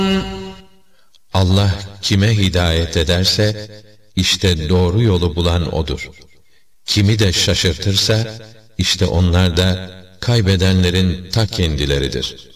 Allah kime hidayet ederse, işte doğru yolu bulan O'dur. Kimi de şaşırtırsa, işte onlar da kaybedenlerin ta kendileridir.